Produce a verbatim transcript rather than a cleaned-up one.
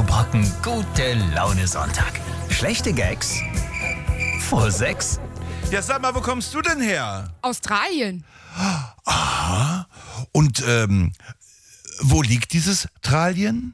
Radio Brocken, gute Laune Sonntag. Schlechte Gags vor sechs. Ja, sag mal, wo kommst du denn her? Australien. Aha. Und ähm, wo liegt dieses Australien?